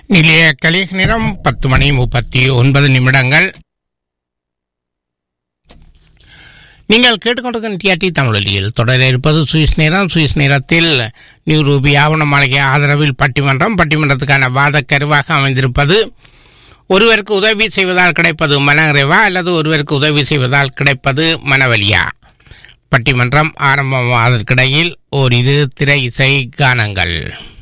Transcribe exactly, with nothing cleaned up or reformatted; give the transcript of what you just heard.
நிலைய கலிக நேரம் பத்து மணி முப்பத்தி ஒன்பது நிமிடங்கள். நீங்கள் கேட்டுக்கொண்டிருக்கும் டிஆர்டி தமிழொலியில் தொடர இருப்பது சுவிஸ் நேரம். சுவிஸ் நேரத்தில் நியூ ரூபி ஆவண மாளிகை ஆதரவில் பட்டிமன்றம். பட்டிமன்றத்துக்கான வாத கருவாக அமைந்திருப்பது ஒருவருக்கு உதவி செய்வதால் கிடைப்பது மனநிறைவா அல்லது ஒருவருக்கு உதவி செய்வதால் கிடைப்பது மனவலியா? பட்டிமன்றம் ஆரம்பமாவதற்கிடையில் ஓரிரு திரை இசை கானங்கள்.